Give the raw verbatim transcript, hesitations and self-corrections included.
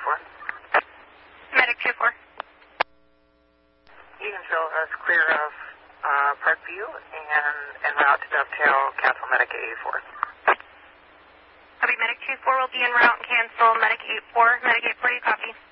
four. Medic two four. You can show us clear of uh, Parkview and en route to Dovetail, cancel Medic eight four. Copy, Medic two four will be en route and cancel Medic eight four. Medic eight four, you copy.